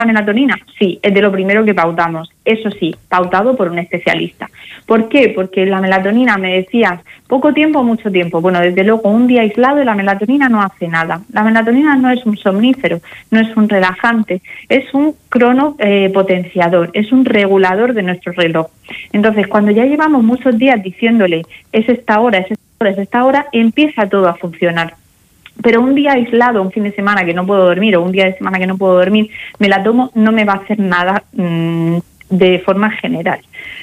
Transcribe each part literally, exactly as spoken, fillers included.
la melatonina? Sí, es de lo primero que pautamos. Eso sí, pautado por un especialista. ¿Por qué? Porque la melatonina, me decías, poco tiempo o mucho tiempo. Bueno, desde luego, un día aislado la melatonina no hace nada. La melatonina no es un somnífero, no es un relajante, es un cronopotenciador, eh, es un regulador de nuestro reloj. Entonces, cuando ya llevamos muchos días diciéndole es esta hora, es esta hora, es esta hora, empieza todo a funcionar. Pero un día aislado, un fin de semana que no puedo dormir o un día de semana que no puedo dormir, me la tomo, no me va a hacer nada mmm, de forma general.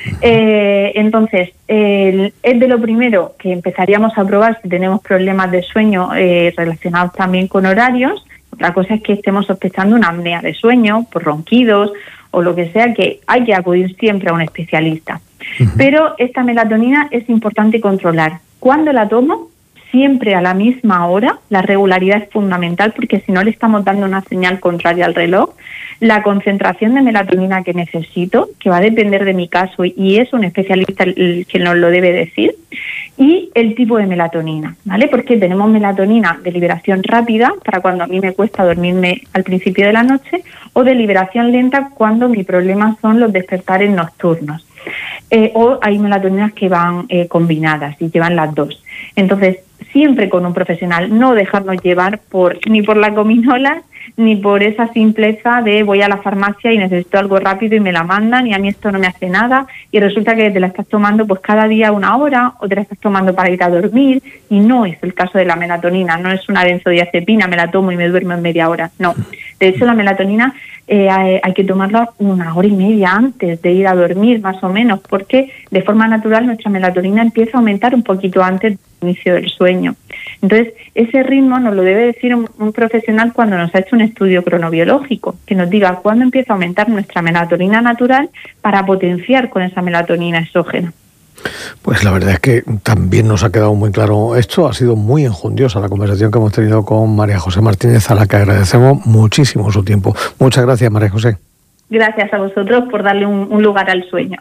Eh, entonces, eh, es de lo primero que empezaríamos a probar si tenemos problemas de sueño eh, relacionados también con horarios. Otra cosa es que estemos sospechando una apnea de sueño por ronquidos o lo que sea, que hay que acudir siempre a un especialista. Uh-huh. Pero esta melatonina es importante controlar. ¿Cuándo la tomo? Siempre a la misma hora. La regularidad es fundamental porque si no le estamos dando una señal contraria al reloj. La concentración de melatonina que necesito, que va a depender de mi caso y es un especialista el que nos lo debe decir, y el tipo de melatonina, ¿vale? Porque tenemos melatonina de liberación rápida para cuando a mí me cuesta dormirme al principio de la noche o de liberación lenta cuando mi problema son los despertares nocturnos. Eh, o hay melatoninas que van eh, combinadas y llevan las dos. Entonces, siempre con un profesional, no dejarnos llevar por ni por la gominola ni por esa simpleza de voy a la farmacia y necesito algo rápido y me la mandan y a mí esto no me hace nada y resulta que te la estás tomando pues cada día una hora o te la estás tomando para ir a dormir y no es el caso de la melatonina, no es una benzodiazepina, me la tomo y me duermo en media hora, no. De hecho, la melatonina eh, hay, hay que tomarla una hora y media antes de ir a dormir, más o menos, porque de forma natural nuestra melatonina empieza a aumentar un poquito antes del inicio del sueño. Entonces, ese ritmo nos lo debe decir un, un profesional cuando nos ha hecho un estudio cronobiológico, que nos diga cuándo empieza a aumentar nuestra melatonina natural para potenciar con esa melatonina exógena. Pues la verdad es que también nos ha quedado muy claro esto. Ha sido muy enjundiosa la conversación que hemos tenido con María José Martínez, a la que agradecemos muchísimo su tiempo. Muchas gracias, María José. Gracias a vosotros por darle un, un lugar al sueño.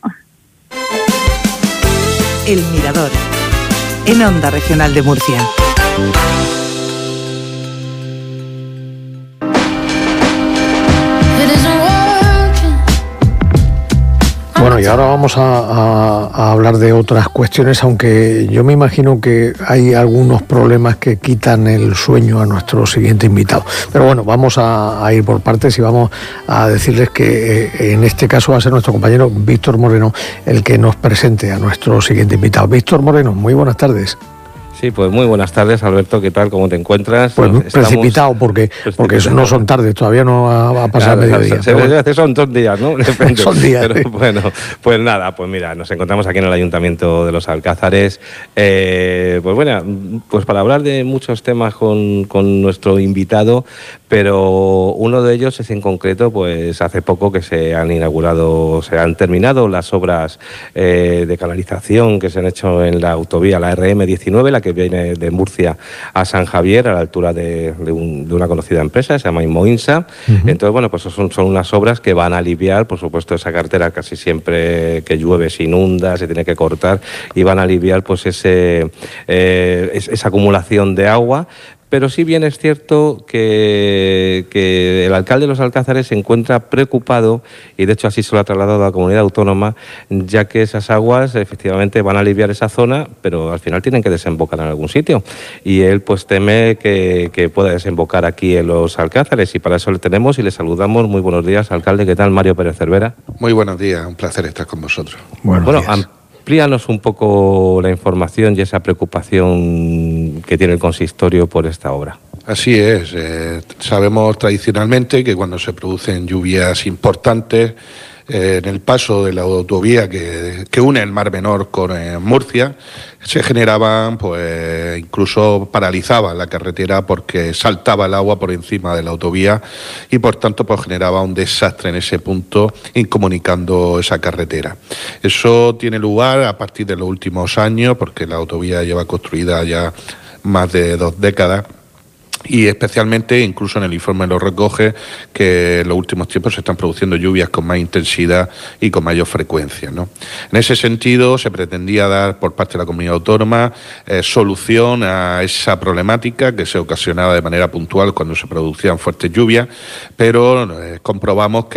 El Mirador, en Onda Regional de Murcia. Bueno, y ahora vamos a, a, a hablar de otras cuestiones, aunque yo me imagino que hay algunos problemas que quitan el sueño a nuestro siguiente invitado. Pero bueno, vamos a, a ir por partes y vamos a decirles que eh, en este caso va a ser nuestro compañero Víctor Moreno el que nos presente a nuestro siguiente invitado. Víctor Moreno, muy buenas tardes. Sí, pues muy buenas tardes, Alberto, ¿qué tal? ¿Cómo te encuentras? Pues Estamos... precipitado, porque porque no son tardes, todavía no ha, ha pasado claro, mediodía. Se ve que son dos días, ¿no? Depende. Son días. Pero, bueno, pues nada, pues mira, nos encontramos aquí en el Ayuntamiento de Los Alcázares. Eh, pues bueno, pues para hablar de muchos temas con, con nuestro invitado, pero uno de ellos es en concreto, pues hace poco que se han inaugurado, se han terminado las obras eh, de canalización que se han hecho en la autovía, la R M diecinueve, la que viene de Murcia a San Javier, a la altura de, de, un, de una conocida empresa, se llama Inmoinsa. Uh-huh. Entonces, bueno, pues son, son unas obras que van a aliviar, por supuesto, esa carretera casi siempre que llueve se inunda, se tiene que cortar, y van a aliviar pues ese eh, esa acumulación de agua. Pero sí bien es cierto que, que el alcalde de Los Alcázares se encuentra preocupado, y de hecho así se lo ha trasladado a la comunidad autónoma, ya que esas aguas efectivamente van a aliviar esa zona, pero al final tienen que desembocar en algún sitio. Y él pues teme que, que pueda desembocar aquí en Los Alcázares, y para eso le tenemos y le saludamos. Muy buenos días, alcalde. ¿Qué tal? Mario Pérez Cervera. Muy buenos días, un placer estar con vosotros. Buenos bueno, días. Amplíanos un poco la información y esa preocupación que tiene el consistorio por esta obra. Así es, eh, sabemos tradicionalmente que cuando se producen lluvias importantes eh, en el paso de la autovía que, que une el Mar Menor con eh, Murcia, se generaban, pues incluso paralizaba la carretera porque saltaba el agua por encima de la autovía y por tanto pues generaba un desastre en ese punto, incomunicando esa carretera. Eso tiene lugar a partir de los últimos años, porque la autovía lleva construida ya más de dos décadas. y especialmente, incluso en el informe lo recoge, que en los últimos tiempos se están produciendo lluvias con más intensidad y con mayor frecuencia, ¿no? En ese sentido, se pretendía dar por parte de la comunidad autónoma eh, solución a esa problemática que se ocasionaba de manera puntual cuando se producían fuertes lluvias, pero eh, comprobamos que